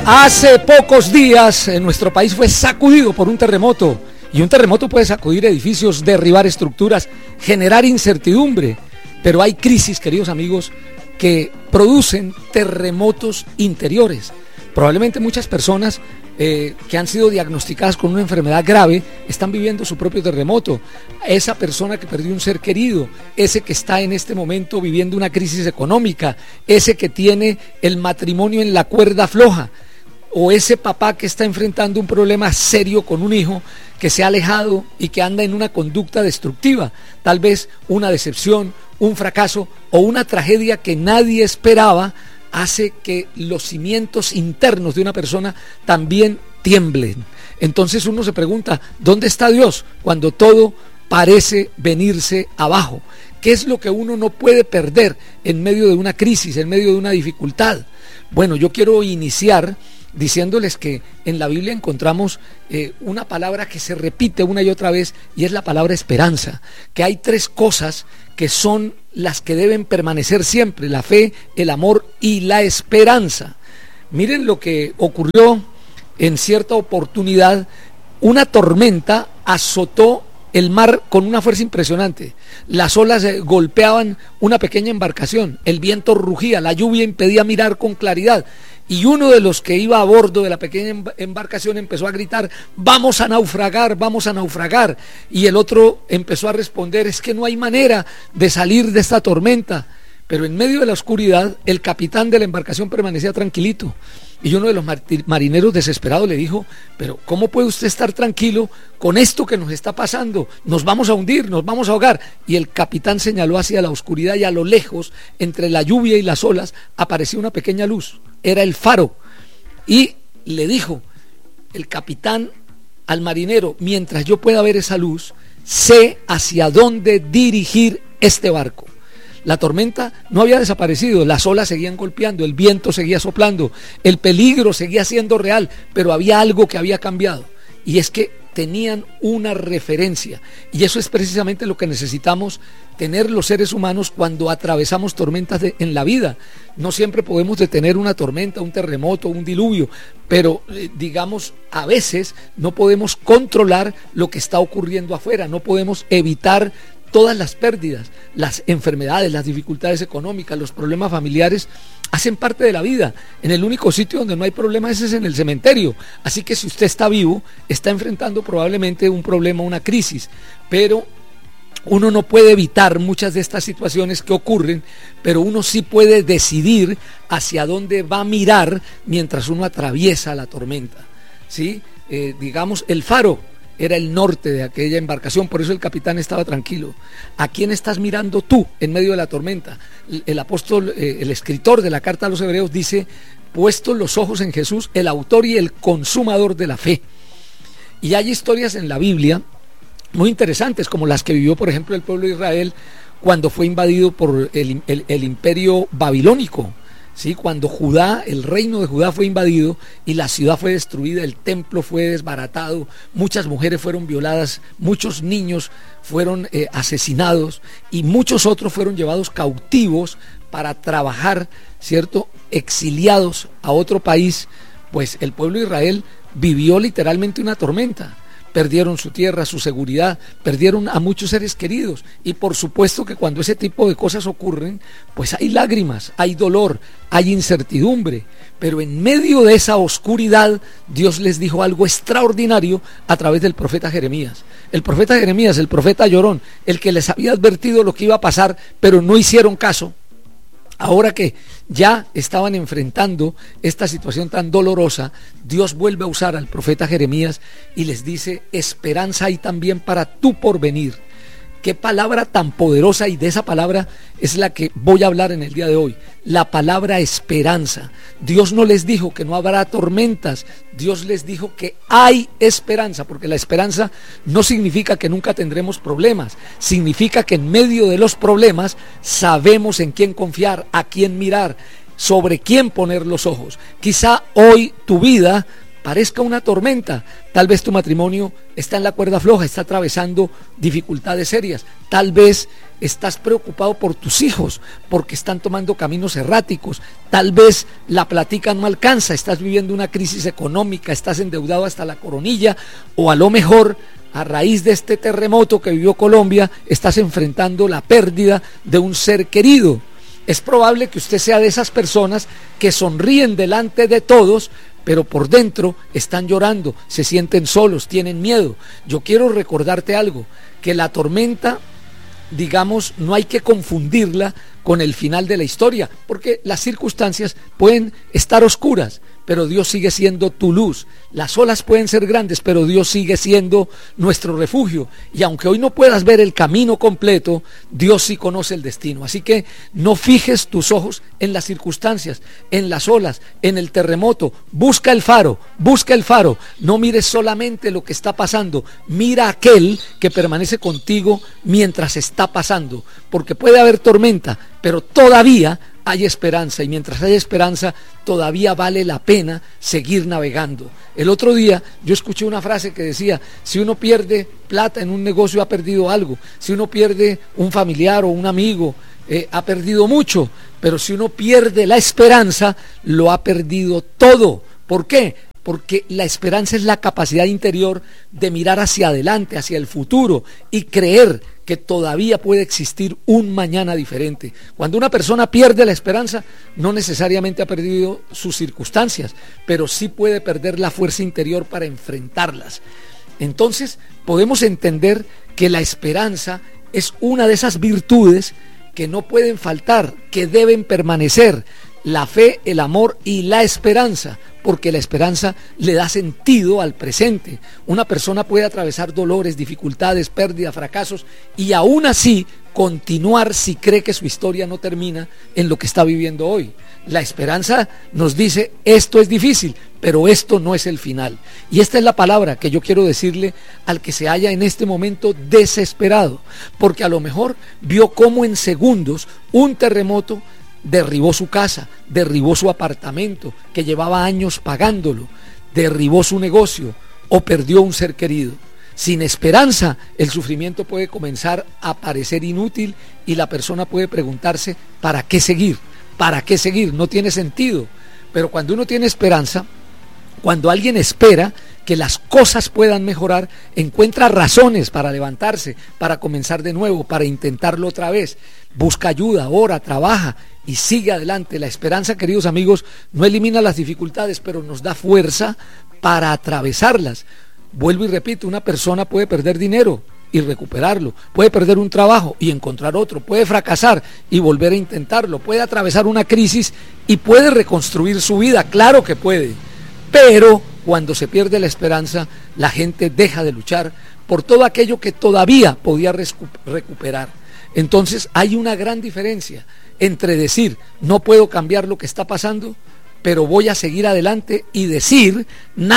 Hace pocos días nuestro país fue sacudido por un terremoto, y un terremoto puede sacudir edificios, derribar estructuras, generar incertidumbre, pero hay crisis, queridos amigos, que producen terremotos interiores. Probablemente muchas personas que han sido diagnosticadas con una enfermedad grave están viviendo su propio terremoto. Esa persona que perdió un ser querido, ese que está en este momento viviendo una crisis económica, ese que tiene el matrimonio en la cuerda floja, o ese papá que está enfrentando un problema serio con un hijo que se ha alejado y que anda en una conducta destructiva, tal vez una decepción, un fracaso o una tragedia que nadie esperaba, hace que los cimientos internos de una persona también tiemblen. Entonces uno se pregunta, ¿dónde está Dios cuando todo parece venirse abajo? ¿Qué es lo que uno no puede perder en medio de una crisis, en medio de una dificultad? Bueno, yo quiero iniciar diciéndoles que en la Biblia encontramos una palabra que se repite una y otra vez, y es la palabra esperanza, que hay tres cosas que son las que deben permanecer siempre: la fe, el amor y la esperanza. Miren lo que ocurrió en cierta oportunidad. Una tormenta azotó el mar con una fuerza impresionante. Las olas golpeaban una pequeña embarcación, el viento rugía, la lluvia impedía mirar con claridad, y uno de los que iba a bordo de la pequeña embarcación empezó a gritar: vamos a naufragar, vamos a naufragar. Y el otro empezó a responder: es que no hay manera de salir de esta tormenta. Pero en medio de la oscuridad, el capitán de la embarcación permanecía tranquilito. Y uno de los marineros desesperados le dijo: pero ¿cómo puede usted estar tranquilo con esto que nos está pasando? Nos vamos a hundir, nos vamos a ahogar. Y el capitán señaló hacia la oscuridad, y a lo lejos, entre la lluvia y las olas, apareció una pequeña luz. Era el faro. Y le dijo el capitán al marinero: mientras yo pueda ver esa luz, sé hacia dónde dirigir este barco. La tormenta no había desaparecido, las olas seguían golpeando, el viento seguía soplando, el peligro seguía siendo real, pero había algo que había cambiado, y es que tenían una referencia, y eso es precisamente lo que necesitamos tener los seres humanos cuando atravesamos tormentas en la vida. No siempre podemos detener una tormenta, un terremoto, un diluvio, pero digamos, a veces no podemos controlar lo que está ocurriendo afuera, no podemos evitar todas las pérdidas, las enfermedades, las dificultades económicas, los problemas familiares hacen parte de la vida. En el único sitio donde no hay problemas es en el cementerio. Así que si usted está vivo, está enfrentando probablemente un problema, una crisis, pero uno no puede evitar muchas de estas situaciones que ocurren, pero uno sí puede decidir hacia dónde va a mirar mientras uno atraviesa la tormenta, ¿sí? Digamos, el faro era el norte de aquella embarcación, por eso el capitán estaba tranquilo. ¿A quién estás mirando tú en medio de la tormenta? El apóstol, el escritor de la carta a los Hebreos dice: puestos los ojos en Jesús, el autor y el consumador de la fe. Y hay historias en la Biblia muy interesantes, como las que vivió, por ejemplo, el pueblo de Israel cuando fue invadido por el imperio babilónico. ¿Sí? Cuando Judá, el reino de Judá fue invadido y la ciudad fue destruida, el templo fue desbaratado, muchas mujeres fueron violadas, muchos niños fueron asesinados, y muchos otros fueron llevados cautivos para trabajar, ¿cierto?, exiliados a otro país. Pues el pueblo de Israel vivió literalmente una tormenta. Perdieron su tierra, su seguridad, perdieron a muchos seres queridos, y por supuesto que cuando ese tipo de cosas ocurren, pues hay lágrimas, hay dolor, hay incertidumbre, pero en medio de esa oscuridad Dios les dijo algo extraordinario a través del profeta Jeremías. El profeta Jeremías, el profeta llorón, el que les había advertido lo que iba a pasar, pero no hicieron caso. Ahora que ya estaban enfrentando esta situación tan dolorosa, Dios vuelve a usar al profeta Jeremías y les dice: esperanza hay también para tu porvenir. Qué palabra tan poderosa, y de esa palabra es la que voy a hablar en el día de hoy, la palabra esperanza. Dios no les dijo que no habrá tormentas, Dios les dijo que hay esperanza, porque la esperanza no significa que nunca tendremos problemas, significa que en medio de los problemas sabemos en quién confiar, a quién mirar, sobre quién poner los ojos. Quizá hoy tu vida aparezca una tormenta. Tal vez tu matrimonio está en la cuerda floja, está atravesando dificultades serias. Tal vez estás preocupado por tus hijos porque están tomando caminos erráticos. Tal vez la plática no alcanza, estás viviendo una crisis económica, estás endeudado hasta la coronilla, o a lo mejor a raíz de este terremoto que vivió Colombia estás enfrentando la pérdida de un ser querido. Es probable que usted sea de esas personas que sonríen delante de todos, pero por dentro están llorando, se sienten solos, tienen miedo. Yo quiero recordarte algo, que la tormenta, digamos, no hay que confundirla con el final de la historia, porque las circunstancias pueden estar oscuras, pero Dios sigue siendo tu luz. Las olas pueden ser grandes, pero Dios sigue siendo nuestro refugio. Y aunque hoy no puedas ver el camino completo, Dios sí conoce el destino. Así que no fijes tus ojos en las circunstancias, en las olas, en el terremoto. Busca el faro, busca el faro. No mires solamente lo que está pasando. Mira a aquel que permanece contigo mientras está pasando. Porque puede haber tormenta, pero todavía hay esperanza, y mientras hay esperanza todavía vale la pena seguir navegando. El otro día yo escuché una frase que decía: si uno pierde plata en un negocio ha perdido algo, si uno pierde un familiar o un amigo ha perdido mucho, pero si uno pierde la esperanza lo ha perdido todo. ¿Por qué? Porque la esperanza es la capacidad interior de mirar hacia adelante, hacia el futuro, y creer que todavía puede existir un mañana diferente. Cuando una persona pierde la esperanza, no necesariamente ha perdido sus circunstancias, pero sí puede perder la fuerza interior para enfrentarlas. Entonces, podemos entender que la esperanza es una de esas virtudes que no pueden faltar, que deben permanecer: la fe, el amor y la esperanza, porque la esperanza le da sentido al presente. Una persona puede atravesar dolores, dificultades, pérdidas, fracasos, y aún así continuar si cree que su historia no termina en lo que está viviendo hoy. La esperanza nos dice: esto es difícil, pero esto no es el final. Y esta es la palabra que yo quiero decirle al que se halla en este momento desesperado, porque a lo mejor vio cómo en segundos un terremoto derribó su casa, derribó su apartamento que llevaba años pagándolo, derribó su negocio o perdió un ser querido. Sin esperanza, el sufrimiento puede comenzar a parecer inútil y la persona puede preguntarse: ¿para qué seguir? ¿Para qué seguir? No tiene sentido. Pero cuando uno tiene esperanza, cuando alguien espera que las cosas puedan mejorar, encuentra razones para levantarse, para comenzar de nuevo, para intentarlo otra vez. Busca ayuda, ora, trabaja y sigue adelante. La esperanza, queridos amigos, no elimina las dificultades, pero nos da fuerza para atravesarlas. Vuelvo y repito, una persona puede perder dinero y recuperarlo, puede perder un trabajo y encontrar otro, puede fracasar y volver a intentarlo, puede atravesar una crisis y puede reconstruir su vida, claro que puede. Pero cuando se pierde la esperanza, la gente deja de luchar por todo aquello que todavía podía recuperar. Entonces hay una gran diferencia entre decir: no puedo cambiar lo que está pasando, pero voy a seguir adelante, y decir: nada